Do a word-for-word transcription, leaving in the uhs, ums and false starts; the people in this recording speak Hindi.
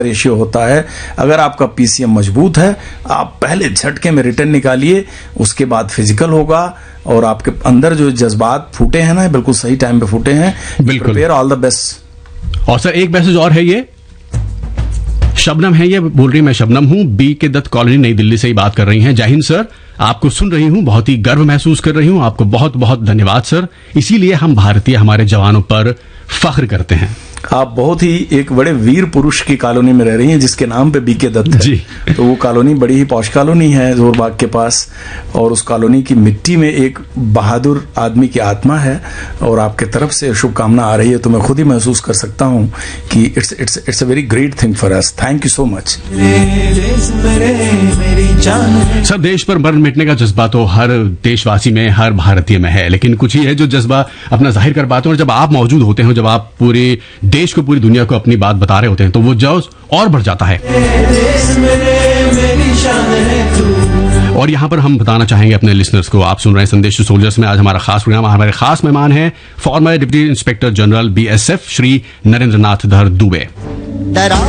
रेशियो होता है। अगर आपका पीसीएम मजबूत है, आप पहले झटके में रिटर्न निकालिए, उसके बाद फिजिकल होगा, और आपके अंदर जो जज्बात फूटे हैं ना, बिल्कुल सही टाइम पे फूटे हैं। बिल्कुल, प्रिपेयर, ऑल द बेस्ट। और सर एक मैसेज और है, ये शबनम है, ये बोल रही मैं शबनम हूं, बी के दत्त कॉलोनी नई दिल्ली से ही बात कर रही हैं। जय हिंद सर, आपको सुन रही हूं, बहुत ही गर्व महसूस कर रही हूं, आपको बहुत बहुत धन्यवाद सर। इसीलिए हम भारतीय हमारे जवानों पर फख्र करते हैं। आप बहुत ही एक बड़े वीर पुरुष की कॉलोनी में रह रही हैं जिसके नाम पे बीके दत्त है जी। तो वो कॉलोनी बड़ी ही पौष कॉलोनी है जोरबाग के पास, और उस कॉलोनी की मिट्टी में एक बहादुर आदमी की आत्मा है, और आपके तरफ से शुभकामना आ रही है, तो मैं खुद ही महसूस कर सकता हूं कि it's it's it's a very great thing for us. Thank you so much. Sir देश पर मरण मिटने का जज्बा तो हर देशवासी में, हर भारतीय में है, लेकिन कुछ ही है जो जज्बा अपना जाहिर कर पाते हैं, और जब आप मौजूद होते हैं, जब आप पूरे देश को, पूरी दुनिया को अपनी बात बता रहे होते हैं, तो वो जोश और बढ़ जाता है। और यहां पर हम बताना चाहेंगे अपने लिसनर्स को, आप सुन रहे हैं संदेश टू सोल्जर्स में। आज हमारा खास प्रोग्राम, हमारे खास मेहमान हैं farmer deputy inspector general BSF Shri Narendra नाथ धर दुबे।